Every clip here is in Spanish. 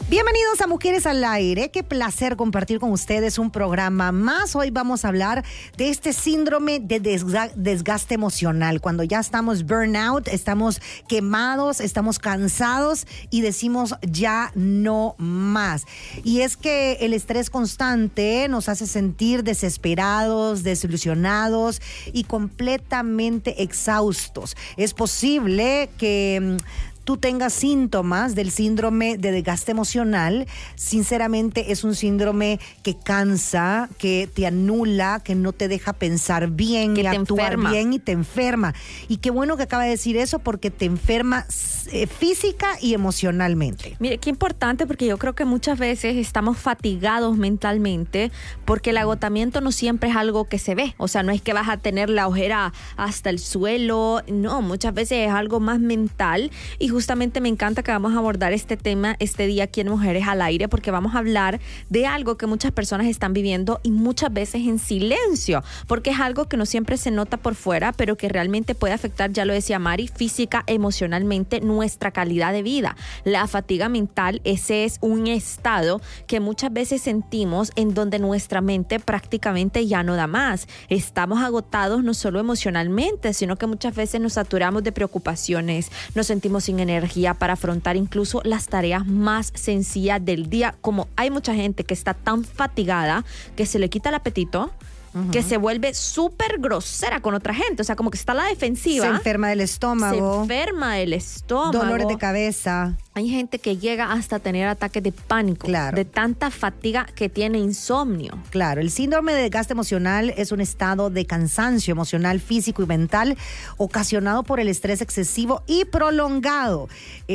Bienvenidos a Mujeres al Aire. Qué placer compartir con ustedes un programa más. Hoy vamos a hablar de este síndrome de desgaste emocional. Cuando ya estamos burnout, estamos quemados, estamos cansados y decimos ya no más. Y es que el estrés constante nos hace sentir desesperados, desilusionados y completamente exhaustos. Es posible que tú tengas síntomas del síndrome de desgaste emocional. Sinceramente es un síndrome que cansa, que te anula, que no te deja pensar bien, que actuar bien y te enferma. Y qué bueno que acaba de decir eso, porque te enferma física y emocionalmente. Mire, qué importante, porque yo creo que muchas veces estamos fatigados mentalmente, porque el agotamiento no siempre es algo que se ve. O sea, no es que vas a tener la ojera hasta el suelo, no, muchas veces es algo más mental. Y justamente me encanta que vamos a abordar este tema este día aquí en Mujeres al Aire, porque vamos a hablar de algo que muchas personas están viviendo y muchas veces en silencio, porque es algo que no siempre se nota por fuera, pero que realmente puede afectar, ya lo decía Mari, física, emocionalmente, nuestra calidad de vida. La fatiga mental, ese es un estado que muchas veces sentimos en donde nuestra mente prácticamente ya no da más. Estamos agotados no solo emocionalmente, sino que muchas veces nos saturamos de preocupaciones, nos sentimos sin energía para afrontar incluso las tareas más sencillas del día. Como hay mucha gente que está tan fatigada que se le quita el apetito, que se vuelve súper grosera con otra gente. O sea, como que está a la defensiva. Se enferma del estómago. Dolores de cabeza. Hay gente que llega hasta tener ataques de pánico. Claro. De tanta fatiga que tiene insomnio. Claro, el síndrome de desgaste emocional es un estado de cansancio emocional, físico y mental ocasionado por el estrés excesivo y prolongado.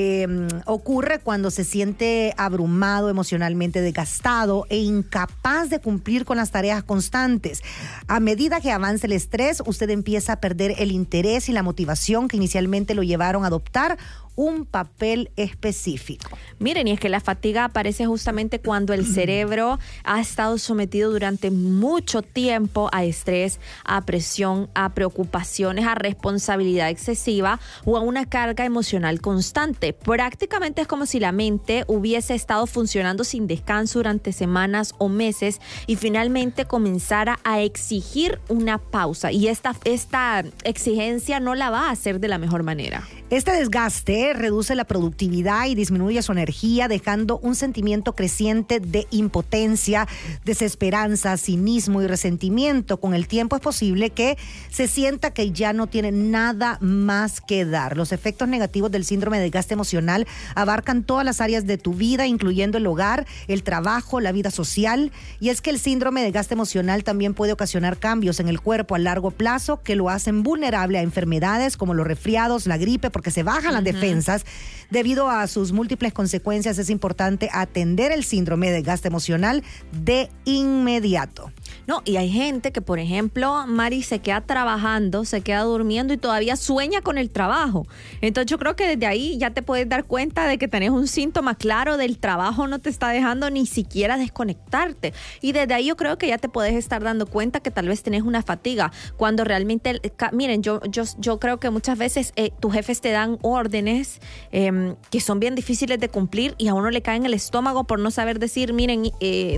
Ocurre cuando se siente abrumado, emocionalmente desgastado e incapaz de cumplir con las tareas constantes. A medida que avanza el estrés, usted empieza a perder el interés y la motivación que inicialmente lo llevaron a adoptar un papel específico. Miren, y es que la fatiga aparece justamente cuando el cerebro ha estado sometido durante mucho tiempo a estrés, a presión, a preocupaciones, a responsabilidad excesiva o a una carga emocional constante. Prácticamente es como si la mente hubiese estado funcionando sin descanso durante semanas o meses y finalmente comenzara a exigir una pausa. Y esta exigencia no la va a hacer de la mejor manera. Este desgaste reduce la productividad y disminuye su energía, dejando un sentimiento creciente de impotencia, desesperanza, cinismo y resentimiento. Con el tiempo es posible que se sienta que ya no tiene nada más que dar. Los efectos negativos del síndrome de desgaste emocional abarcan todas las áreas de tu vida, incluyendo el hogar, el trabajo, la vida social. Y es que el síndrome de desgaste emocional también puede ocasionar cambios en el cuerpo a largo plazo que lo hacen vulnerable a enfermedades como los resfriados, la gripe, porque se bajan las defensas. Debido a sus múltiples consecuencias, es importante atender el síndrome de desgaste emocional de inmediato. No, y hay gente que, por ejemplo, Mari, se queda trabajando, se queda durmiendo y todavía sueña con el trabajo. Entonces yo creo que desde ahí ya te puedes dar cuenta de que tenés un síntoma claro del trabajo, no te está dejando ni siquiera desconectarte. Y desde ahí yo creo que ya te puedes estar dando cuenta que tal vez tenés una fatiga. Cuando realmente, miren, yo creo que muchas veces tus jefes te dan órdenes que son bien difíciles de cumplir y a uno le cae en el estómago por no saber decir, miren,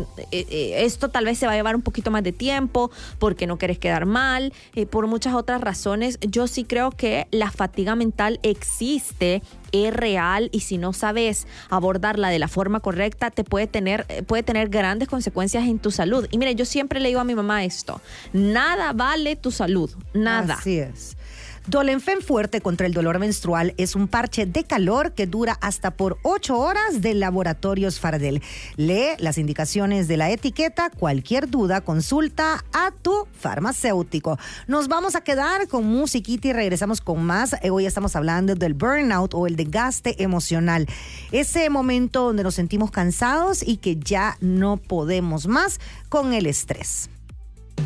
esto tal vez se va a llevar un poquito más de tiempo, porque no quieres quedar mal, por muchas otras razones. Yo sí creo que la fatiga mental existe, es real, y si no sabes abordarla de la forma correcta, te puede tener grandes consecuencias en tu salud. Y mire, yo siempre le digo a mi mamá esto: nada vale tu salud, nada. Así es. Dolenfen Fuerte contra el dolor menstrual es un parche de calor que dura hasta por 8 horas de Laboratorios Fardel. Lee las indicaciones de la etiqueta. Cualquier duda, consulta a tu farmacéutico. Nos vamos a quedar con musiquita y regresamos con más. Hoy estamos hablando del burnout o el desgaste emocional. Ese momento donde nos sentimos cansados y que ya no podemos más con el estrés.